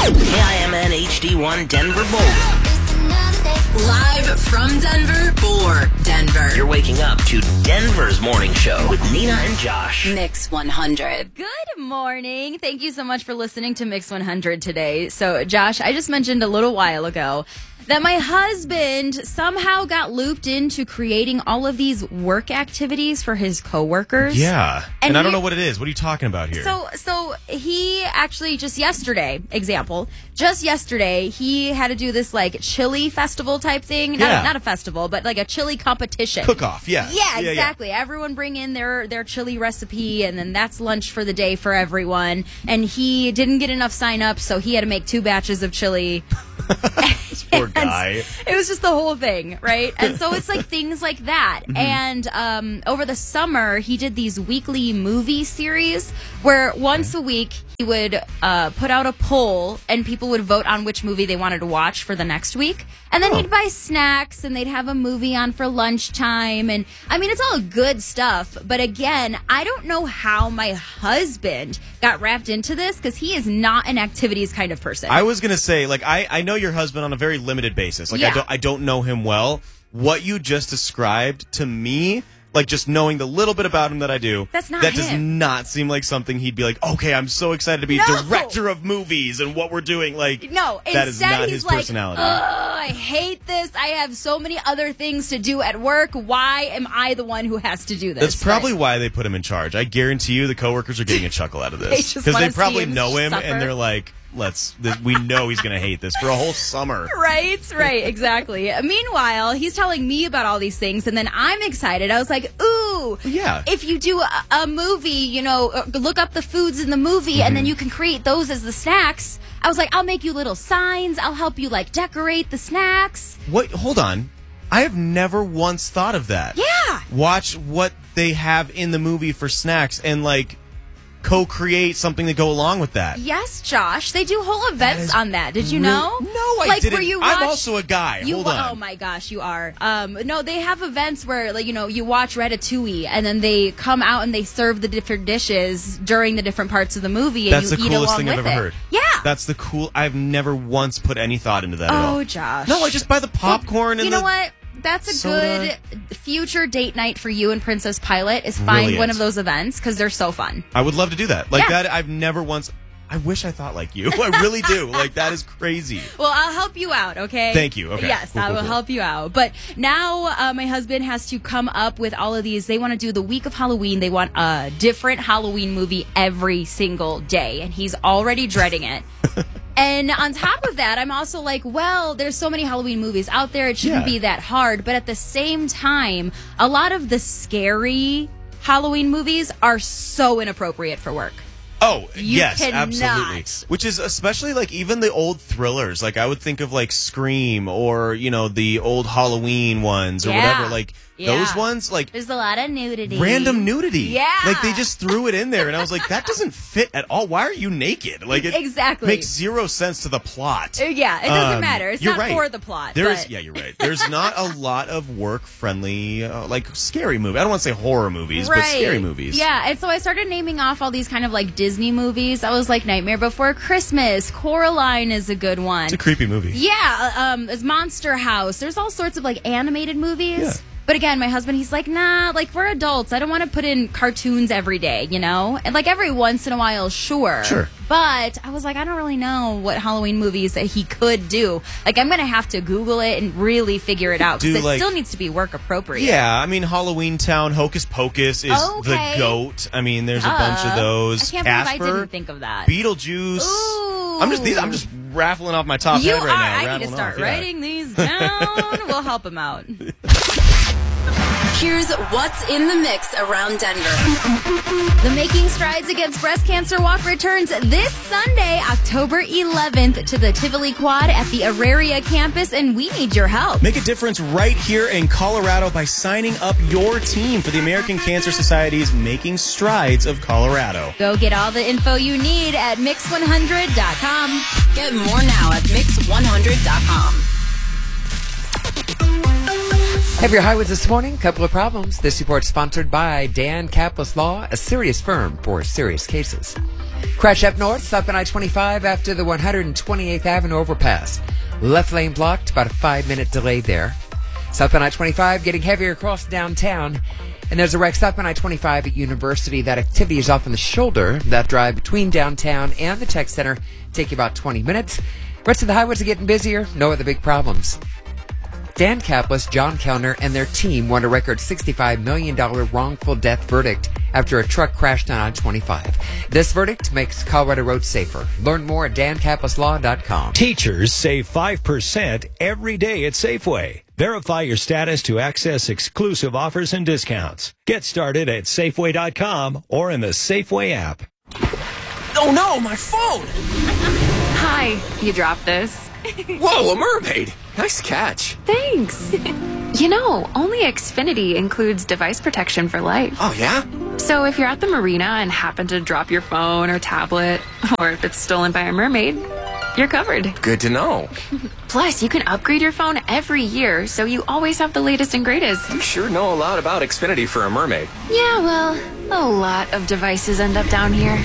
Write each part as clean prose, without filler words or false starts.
KIMN HD1 Denver Boulder. Live from Denver for Denver. You're waking up to Denver's morning show with Nina and Josh. Mix 100. Good morning. Thank you so much for listening to Mix 100 today. So, Josh, I just mentioned a little while ago that my husband somehow got looped into creating all of these work activities for his coworkers. Yeah. And I don't he- know what it is. What are you talking about here? So he actually just yesterday, he had to do this like chili festival type thing. Yeah. Not a festival, but like a chili competition. Cook-off, yeah. Yeah, exactly. Everyone bring in their chili recipe, and then that's lunch for the day for everyone. And he didn't get enough sign-ups, so he had to make 2 batches of chili. Poor guy. It was just the whole thing, right? And so it's like things like that. Mm-hmm. And over the summer, he did these weekly movie series where once a week he would put out a poll and people would vote on which movie they wanted to watch for the next week. And then he'd buy snacks and they'd have a movie on for lunchtime. And I mean, it's all good stuff. But again, I don't know how my husband got wrapped into this because he is not an activities kind of person. I was going to say, like, I know your husband on a very limited basis. Like, Yeah. I don't know him well. What you just described to me, like, just knowing the little bit about him that I do, That's not that does him. not seem like something he'd be like, okay, I'm so excited to be No. director of movies and what we're doing. Like, No, that is instead not he's his like, personality. I hate this. I have so many other things to do at work. Why am I the one who has to do this? That's probably why they put him in charge. I guarantee you the coworkers are getting a chuckle out of They this. just Because wanna they probably see him know him suffer. and they're like, we know he's going to hate this for a whole summer. Right, exactly. Meanwhile, he's telling me about all these things, and then I'm excited. I was like, ooh, Yeah. if you do a movie, look up the foods in the movie, and then you can create those as the snacks. I was like, I'll make you little signs. I'll help you, like, decorate the snacks. What? Hold on. I have never once thought of that. Yeah. Watch what they have in the movie for snacks and, like, co-create something to go along with that. Yes, Josh. They do whole events on that. Did you know? No, I like, didn't. Where you I'm watch- also a guy. You, Hold on. Oh my gosh, you are. No, they have events where, like, you watch Ratatouille, and then they come out and they serve the different dishes during the different parts of the movie, and That's you the eat coolest along thing with I've ever it. heard. Yeah. That's the cool. I've never once put any thought into that at all. Oh, Josh. No, I just buy the popcorn and You know the what? That's a soda. good future date night for you and Princess Pilot. Is find Brilliant. one of those events because they're so fun. I would love to do that. Like Yeah. that. I've never once. I wish I thought like you. I really do. Like, that is crazy. Well, I'll help you out, okay? Thank you. Okay. Yes, Cool, I cool, will cool. help you out. But now my husband has to come up with all of these. They want to do the week of Halloween. They want a different Halloween movie every single day. And he's already dreading it. And on top of that, I'm also like, well, there's so many Halloween movies out there. It shouldn't Yeah. be that hard. But at the same time, a lot of the scary Halloween movies are so inappropriate for work. Oh, You yes, cannot. absolutely. Which is especially like even the old thrillers. Like I would think of like Scream or, the old Halloween ones or Yeah. whatever. Like Yeah. those ones, like There's a lot of nudity. random nudity. Yeah. Like they just threw it in there and I was like, that doesn't fit at all. Why are you naked? Like it Exactly. makes zero sense to the plot. Yeah, it doesn't matter. It's you're not right. for the plot. There's but- yeah, you're right. There's not a lot of work-friendly, like scary movies. I don't want to say horror movies, but scary movies. Yeah, and so I started naming off all these kind of like Disney movies. I was like Nightmare Before Christmas, Coraline is a good one. It's a creepy movie. Yeah, there's Monster House. There's all sorts of like animated movies. Yeah. But again, my husband, he's like, nah, like we're adults. I don't want to put in cartoons every day, And like every once in a while, sure. Sure. But I was like, I don't really know what Halloween movies that he could do. Like I'm going to have to Google it and really figure it out. do, Because it like- still needs to be work appropriate. Yeah, I mean, Halloween Town, Hocus Pocus is Okay. the GOAT. I mean, there's a bunch of those. I can't Casper, believe I didn't think of that. Beetlejuice. Ooh. I'm just raffling off my top You head are. right now. I need to rattling start off, yeah. writing these down. We'll help him out. Here's what's in the mix around Denver. The Making Strides Against Breast Cancer Walk returns this Sunday, October 11th, to the Tivoli Quad at the Auraria campus, and we need your help. Make a difference right here in Colorado by signing up your team for the American Cancer Society's Making Strides of Colorado. Go get all the info you need at mix100.com. Get more now at mix100.com. Heavier highways this morning, couple of problems. This report sponsored by Dan Kaplan Law, a serious firm for serious cases. Crash up north, stop on I-25 after the 128th Avenue overpass. Left lane blocked, about a 5-minute delay there. South on I-25 getting heavier across downtown. And there's a wreck stop on I-25 at University. That activity is off on the shoulder. That drive between downtown and the tech center take you about 20 minutes. Rest of the highways are getting busier. No other big problems. Dan Kaplan, John Kellner, and their team won a record $65 million wrongful death verdict after a truck crashed on I-25. This verdict makes Colorado roads safer. Learn more at dankaplaslaw.com. Teachers save 5% every day at Safeway. Verify your status to access exclusive offers and discounts. Get started at Safeway.com or in the Safeway app. Oh no, my phone! Hi, you dropped this. Whoa, a mermaid! Nice catch. Thanks. You know, only Xfinity includes device protection for life. Oh, yeah? So if you're at the marina and happen to drop your phone or tablet, or if it's stolen by a mermaid, you're covered. Good to know. Plus, you can upgrade your phone every year, so you always have the latest and greatest. You sure know a lot about Xfinity for a mermaid. Yeah, well, a lot of devices end up down here.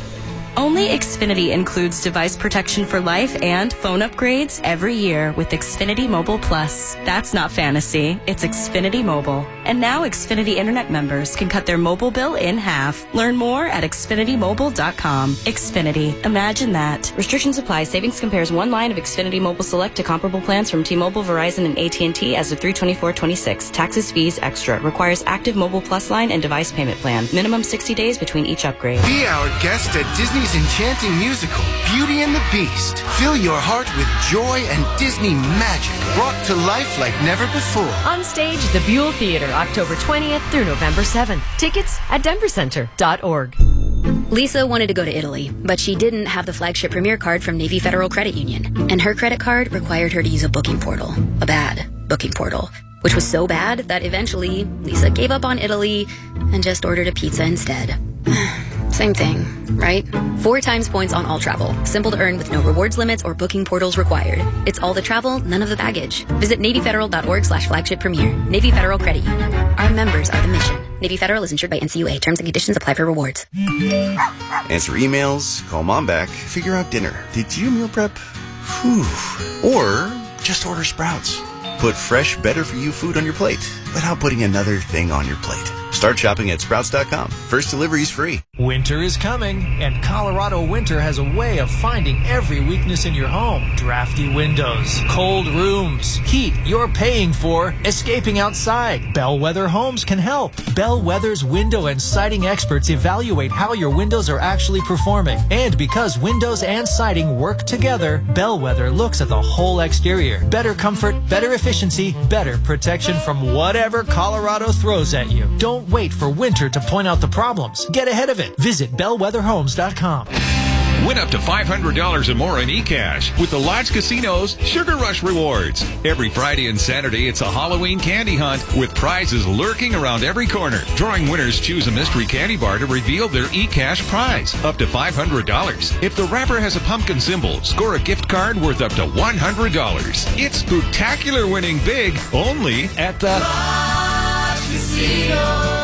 Only Xfinity includes device protection for life and phone upgrades every year with Xfinity Mobile Plus. That's not fantasy, it's Xfinity Mobile. And now Xfinity Internet members can cut their mobile bill in half. Learn more at XfinityMobile.com. Xfinity. Imagine that. Restrictions apply. Savings compares one line of Xfinity Mobile Select to comparable plans from T-Mobile, Verizon, and AT&T as of 3/24/26. Taxes, fees, extra. Requires active Mobile Plus line and device payment plan. Minimum 60 days between each upgrade. Be our guest at Disney's enchanting musical, Beauty and the Beast. Fill your heart with joy and Disney magic brought to life like never before. On stage, the Buell Theater, October 20th through November 7th. Tickets at denvercenter.org. Lisa wanted to go to Italy, but she didn't have the flagship Premier card from Navy Federal Credit Union. And her credit card required her to use a booking portal. A bad booking portal. Which was so bad that eventually Lisa gave up on Italy and just ordered a pizza instead. Same thing, right? 4 times points on all travel. Simple to earn with no rewards limits or booking portals required. It's all the travel, none of the baggage. Visit NavyFederal.org/flagship premier. Navy Federal Credit Union. Our members are the mission. Navy Federal is insured by NCUA. Terms and conditions apply for rewards. Answer emails, call mom back, figure out dinner. Did you meal prep? Whew. Or just order Sprouts. Put fresh, better-for-you food on your plate without putting another thing on your plate. Start shopping at Sprouts.com. First delivery is free. Winter is coming, and Colorado Winter has a way of finding every weakness in your home. Drafty windows, cold rooms, heat you're paying for, escaping outside. Bellwether Homes can help. Bellwether's window and siding experts evaluate how your windows are actually performing. And because windows and siding work together, Bellwether looks at the whole exterior. Better comfort, better efficiency, better protection from whatever Colorado throws at you. Don't wait for winter to point out the problems. Get ahead of it. Visit bellwetherhomes.com. Win up to $500 or more in eCash with the Lodge Casino's Sugar Rush Rewards. Every Friday and Saturday, it's a Halloween candy hunt with prizes lurking around every corner. Drawing winners choose a mystery candy bar to reveal their eCash prize, up to $500. If the wrapper has a pumpkin symbol, score a gift card worth up to $100. It's spectacular winning big, only at the Lodge Casino.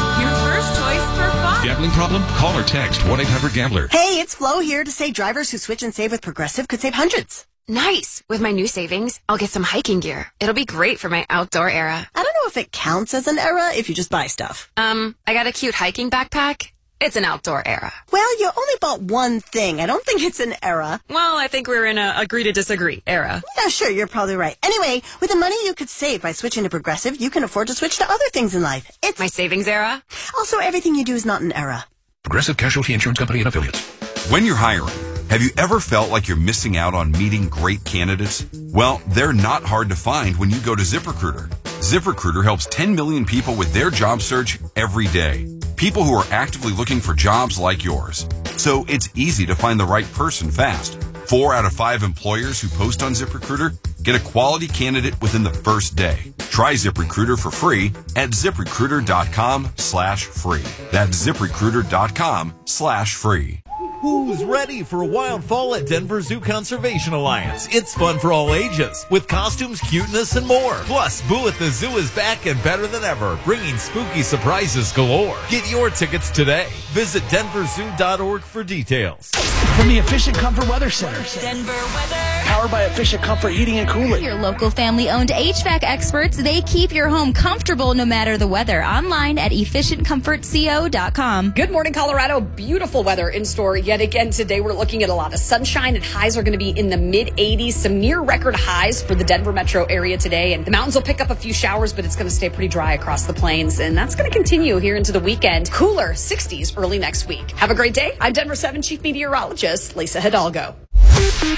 Gambling problem? Call or text 1-800-GAMBLER. Hey, it's Flo here to say drivers who switch and save with Progressive could save hundreds. Nice! With my new savings, I'll get some hiking gear. It'll be great for my outdoor era. I don't know if it counts as an era if you just buy stuff. I got a cute hiking backpack. It's an outdoor era. Well, you only bought one thing. I don't think it's an era. Well, I think we're in a agree to disagree era. Yeah, sure, you're probably right. Anyway, with the money you could save by switching to Progressive, you can afford to switch to other things in life. It's my savings era. Also, everything you do is not an era. Progressive Casualty Insurance Company and Affiliates. When you're hiring, have you ever felt like you're missing out on meeting great candidates? Well, they're not hard to find when you go to ZipRecruiter. ZipRecruiter helps 10 million people with their job search every day. People who are actively looking for jobs like yours. So it's easy to find the right person fast. 4 out of 5 employers who post on ZipRecruiter get a quality candidate within the first day. Try ZipRecruiter for free at ZipRecruiter.com/free. That's ZipRecruiter.com/free. Who's ready for a wild fall at Denver Zoo Conservation Alliance? It's fun for all ages, with costumes, cuteness, and more. Plus, Boo at the Zoo is back and better than ever, bringing spooky surprises galore. Get your tickets today. Visit denverzoo.org for details. From the Efficient Comfort Weather Center. Denver weather. Powered by Efficient Comfort Heating and Cooling. Your local family-owned HVAC experts, they keep your home comfortable no matter the weather. Online at efficientcomfortco.com. Good morning, Colorado. Beautiful weather in store yet again today. We're looking at a lot of sunshine, and highs are going to be in the mid-80s. Some near-record highs for the Denver metro area today. And the mountains will pick up a few showers, but it's going to stay pretty dry across the plains. And that's going to continue here into the weekend. Cooler 60s early next week. Have a great day. I'm Denver 7 Chief Meteorologist Lisa Hidalgo.